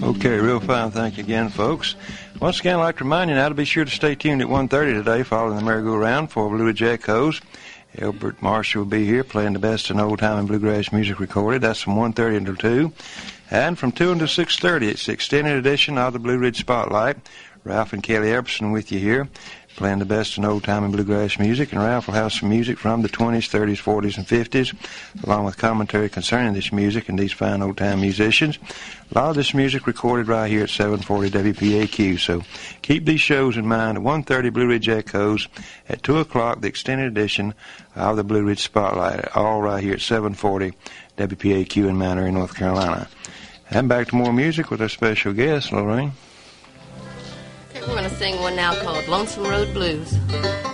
Okay, real fine. Thank you again, folks. Once again, I'd like to remind you now to be sure to stay tuned at 1:30 today following the merry-go-round for Blue Ridge Echoes. Elbert Marshall will be here playing the best in old-time and bluegrass music recorded. That's from 1:30 until 2. And from 2 until 6:30, it's the extended edition of the Blue Ridge Spotlight. Ralph and Kelly Epperson with you here, playing the best in old-time and bluegrass music. And Ralph will have some music from the 20s, 30s, 40s, and 50s, along with commentary concerning this music and these fine old-time musicians. A lot of this music recorded right here at 740 WPAQ. So keep these shows in mind. At 1:30, Blue Ridge Echoes. At 2 o'clock, the extended edition of the Blue Ridge Spotlight. All right here at 740 WPAQ in Mount Airy, North Carolina. And back to more music with our special guest, Lorraine. Okay, we're going to sing one now called Lonesome Road Blues.